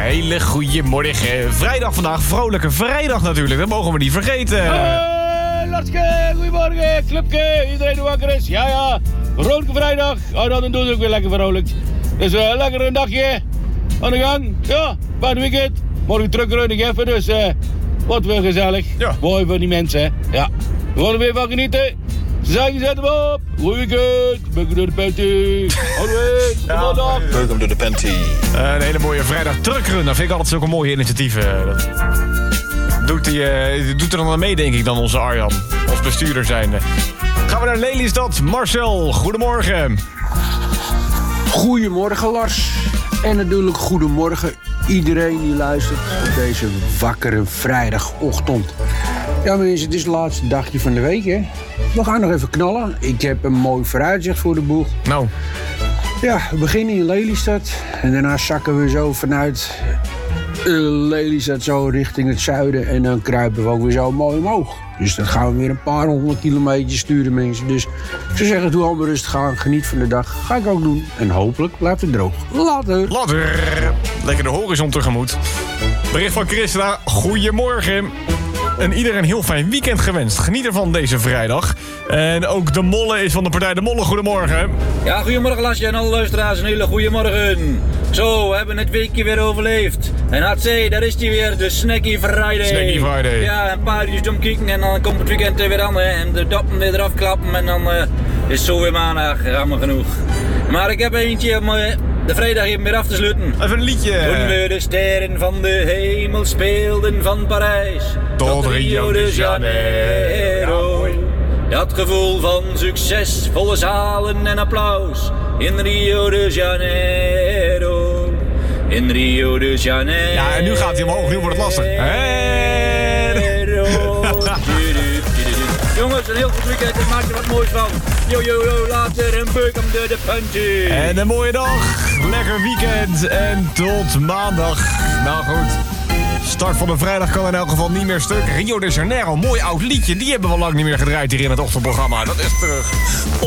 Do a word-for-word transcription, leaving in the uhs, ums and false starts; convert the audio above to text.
hele goede morgen. Vrijdag vandaag, vrolijke vrijdag natuurlijk, dat mogen we niet vergeten. Hey, Latske, goedemorgen, clubke, iedereen die wakker is. Ja, ja, vrolijke vrijdag. Oh, dan doen we ook weer lekker vrolijk. Dus uh, lekker een dagje aan de gang. Ja, fijn weekend. Morgen terugreun ik even, dus uh, wat weer gezellig. Ja. Mooi voor die mensen, hè. Ja, we gaan er weer van genieten. Ze zeggen, zet hem op. Goed weekend. Welkom door de panty. Houdoe. Ja. Welkom door de panty. Uh, een hele mooie vrijdag truckrun, dat vind ik altijd zulke mooie initiatieven. Dat doet, die, uh, doet er dan aan mee, denk ik, dan onze Arjan. Als bestuurder zijnde. Gaan we naar Lelystad. Marcel, goedemorgen. Goedemorgen Lars. En natuurlijk goedemorgen iedereen die luistert op deze wakkere vrijdagochtend. Ja mensen, het is het laatste dagje van de week hè. We gaan nog even knallen. Ik heb een mooi vooruitzicht voor de boeg. Nou. Ja, we beginnen in Lelystad. En daarna zakken we zo vanuit uh, Lelystad zo richting het zuiden. En dan kruipen we ook weer zo mooi omhoog. Dus dan gaan we weer een paar honderd kilometer sturen mensen. Dus ik zou zeggen, doe allemaal rustig aan. Geniet van de dag. Ga ik ook doen. En hopelijk blijft het droog. Later. Later. Lekker de horizon tegemoet. Bericht van Christa. Goedemorgen. En iedereen een heel fijn weekend gewenst. Geniet ervan deze vrijdag. En ook de Molle is van de partij De Molle. Goedemorgen. Ja, goedemorgen Lasje en alle luisteraars. Een hele goede morgen. Zo, we hebben het weekje weer overleefd. En had zee, daar is die weer, de Snacky Friday. Snacky Friday. Ja, een paar uurtjes omkijken en dan komt het weekend er weer aan. Hè. En de doppen weer eraf klappen en dan uh, is zo weer maandag. Allemaal genoeg. Maar ik heb eentje om uh, de vrijdag even weer af te sluiten. Even een liedje. Toen we de sterren van de hemel speelden van Parijs tot Rio de Janeiro. Dat gevoel van succes, volle zalen en applaus in Rio de Janeiro. In Rio de Janeiro. Ja, en nu gaat hij omhoog, nu wordt het lastig. Jongens, een heel goed weekend, daar maak je wat moois van. Yo, yo, yo, later en welkom door de panty. En een mooie dag, lekker weekend en tot maandag. Nou goed, start van de vrijdag kan in elk geval niet meer stuk. Rio de Janeiro, mooi oud liedje, die hebben we lang niet meer gedraaid hier in het ochtendprogramma. Dat is terug.